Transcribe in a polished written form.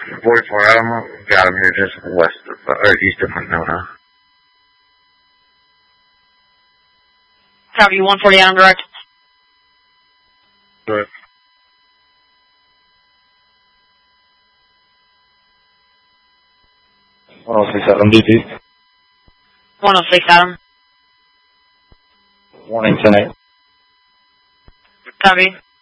44 Adam, got him here just west of, or east of Winona. Copy, 140 Adam direct. Good. 106 Adam, DP. 106 Adam. Warning 10-8. Copy.